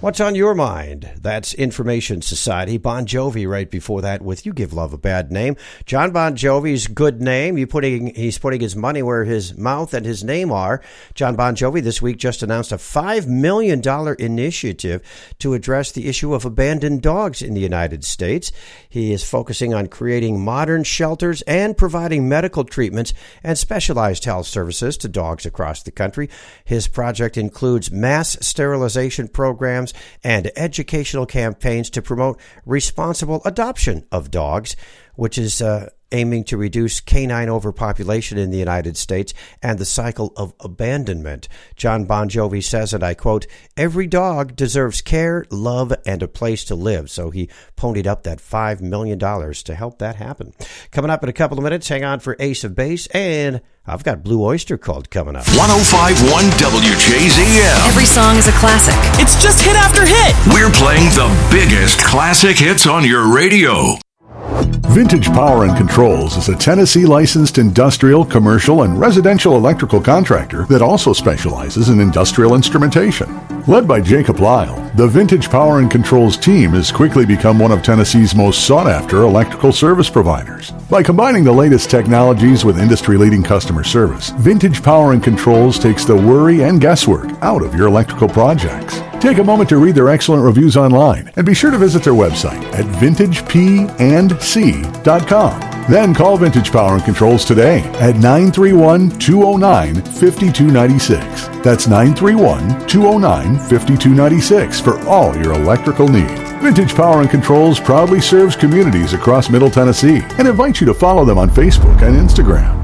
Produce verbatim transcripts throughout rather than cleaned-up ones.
What's on your mind? That's Information Society. Bon Jovi right before that with You Give Love a Bad Name. John Bon Jovi's good name. You putting He's putting his money where his mouth and his name are. John Bon Jovi this week just announced a five million dollars initiative to address the issue of abandoned dogs in the United States. He is focusing on creating modern shelters and providing medical treatments and specialized health services to dogs across the country. His project includes mass sterilization programs and educational campaigns to promote responsible adoption of dogs, which is uh, aiming to reduce canine overpopulation in the United States and the cycle of abandonment. John Bon Jovi says, and I quote, "Every dog deserves care, love, and a place to live." So he ponied up that five million dollars to help that happen. Coming up in a couple of minutes, hang on for Ace of Base, and I've got Blue Oyster Cult coming up. one oh five point one W J Z M. Every song is a classic. It's just hit after hit. We're playing the biggest classic hits on your radio. Vintage Power and Controls is a Tennessee licensed industrial, commercial, and residential electrical contractor that also specializes in industrial instrumentation. Led by Jacob Lyle, the Vintage Power and Controls team has quickly become one of Tennessee's most sought-after electrical service providers. By combining the latest technologies with industry-leading customer service, Vintage Power and Controls takes the worry and guesswork out of your electrical projects. Take a moment to read their excellent reviews online and be sure to visit their website at vintage p and c dot com. Then call Vintage Power and Controls today at nine three one, two oh nine, five two nine six. That's nine three one, two oh nine, five two nine six for all your electrical needs. Vintage Power and Controls proudly serves communities across Middle Tennessee and invites you to follow them on Facebook and Instagram.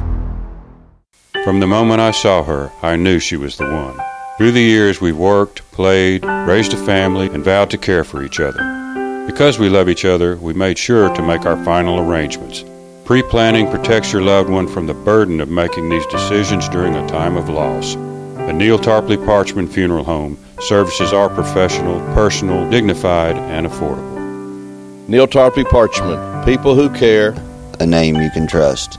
From the moment I saw her, I knew she was the one. Through the years, we've worked, played, raised a family, and vowed to care for each other. Because we love each other, we made sure to make our final arrangements. Pre-planning protects your loved one from the burden of making these decisions during a time of loss. The Neil Tarpley Parchman Funeral Home services are professional, personal, dignified, and affordable. Neil Tarpley Parchman, people who care, a name you can trust.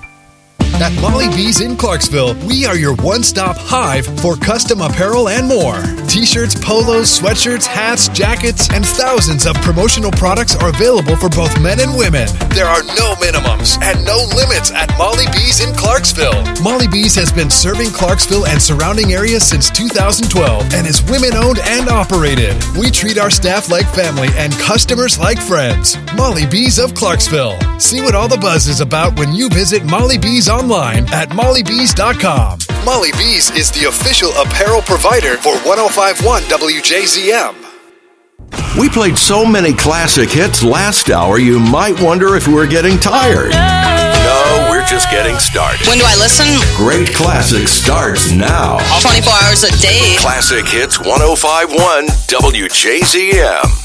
At Molly B's in Clarksville, we are your one-stop hive for custom apparel and more. T-shirts, polos, sweatshirts, hats, jackets, and thousands of promotional products are available for both men and women. There are no minimums and no limits at Molly B's in Clarksville. Molly B's has been serving Clarksville and surrounding areas since two thousand twelve and is women-owned and operated. We treat our staff like family and customers like friends. Molly B's of Clarksville. See what all the buzz is about when you visit Molly B's online at molly bees dot com. Molly B's is the official apparel provider for one oh five point one W J Z M. We played so many classic hits last hour, you might wonder if we're getting tired. No, we're just getting started. When do I listen? Great Classics starts now. twenty-four hours a day. Classic Hits one oh five point one W J Z M.